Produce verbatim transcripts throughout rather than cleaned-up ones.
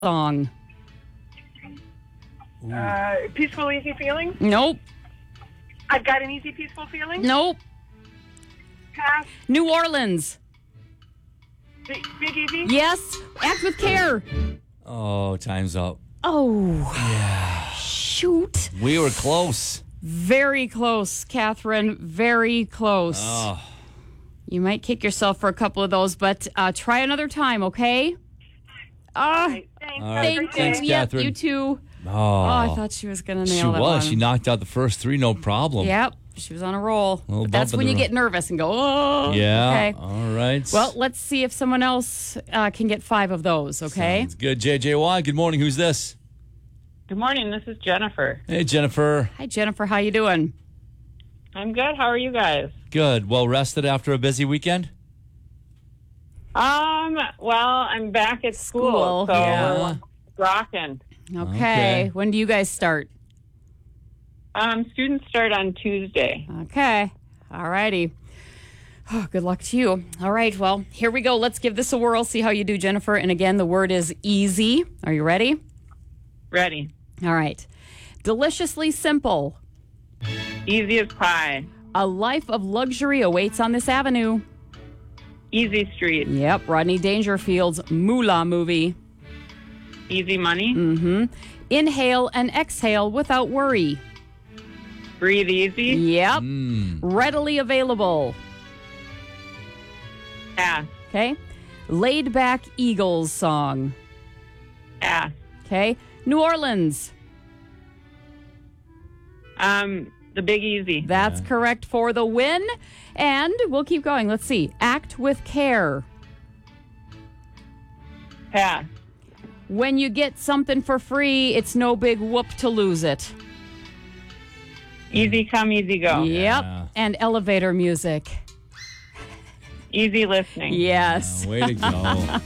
song. Uh, peaceful, easy feeling? Nope. I've got an easy, peaceful feeling? Nope. Pass. New Orleans. Big, big easy? Yes. Act with care. Oh, time's up. Oh. Yeah. Shoot. We were close. Very close, Catherine. Very close. Oh. You might kick yourself for a couple of those, but uh, try another time, okay? Uh, Right, thanks. All right. Thank you. Thanks, Yep, Catherine. you too. Oh, Oh, I thought she was going to nail she that was. one. She knocked out the first three, no problem. Yep, she was on a roll. Little But that's bump in when the you road. get nervous and go, oh. Yeah. Okay. All right. Well, let's see if someone else uh, can get five of those, okay? Sounds good. J J Y, good morning. Who's this? Good morning. This is Jennifer. Hey, Jennifer. Hi, Jennifer. How you doing? I'm good. How are you guys? Good. Well rested after a busy weekend? Um. Well, I'm back at School, school, so yeah. we're rocking. Okay. Okay. When do you guys start? Um. Students start on Tuesday. Okay. All righty. Oh, good luck to you. All right. Well, here we go. Let's give this a whirl. See how you do, Jennifer. And again, the word is easy. Are you ready? Ready. All right. Deliciously simple. Easy as pie. A life of luxury awaits on this avenue. Easy street. Yep. Rodney Dangerfield's Moolah movie. Easy money. Mm-hmm. Inhale and exhale without worry. Breathe easy. Yep. Mm. Readily available. Pass. Okay. Laid back Eagles song. Pass. Okay. New Orleans. Um. The Big Easy. That's correct for the win. And we'll keep going. Let's see. Act with care. Pass. When you get something for free, it's no big whoop to lose it. Easy come, easy go. Yep. Yeah. And elevator music. Easy listening. Yes. Uh, way to go.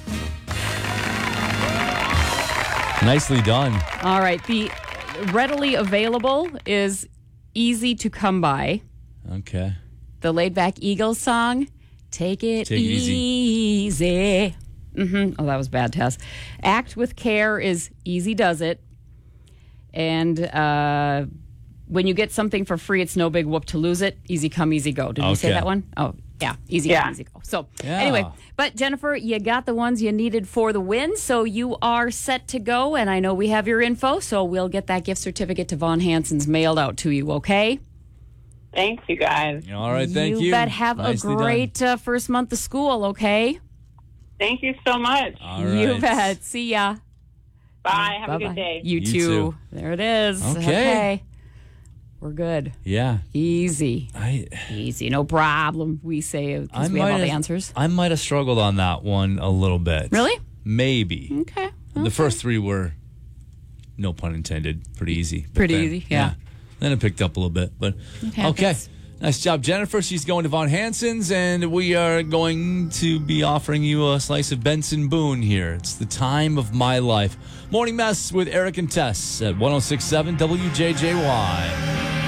Nicely done. All right. The readily available is easy to come by. Okay. The laid back Eagles song, Take It Take it easy. Easy. Mm-hmm. Oh, that was bad, Tess. Act with care is easy does it. And uh, when you get something for free, it's no big whoop to lose it. Easy come, easy go. Did we say Okay. that one? Oh, yeah. Easy Yeah. come, easy go. So Yeah. anyway, but Jennifer, you got the ones you needed for the win. So you are set to go. And I know we have your info. So we'll get that gift certificate to Von Hansen's mailed out to you, okay? Thanks, you guys. All right. Thank you. You bet. Have Nicely a done. great uh, first month of school, okay? Thank you so much. All You right. bet. See ya. Bye. Have Bye-bye. a good day. You, You too. too. There it is. Okay. We're good. Yeah. Easy. I Easy. No problem. We say I because we have might all the have- answers. I might have struggled on that one a little bit. Really? Maybe. Okay. The first three were, no pun intended, pretty easy. But Pretty then- easy, yeah. Then it picked up a little bit, but It okay. happens. Nice job, Jennifer. She's going to Von Hansen's, and we are going to be offering you a slice of Benson Boone here. It's the time of my life. Morning Mess with Eric and Tess at one oh six point seven W J J Y.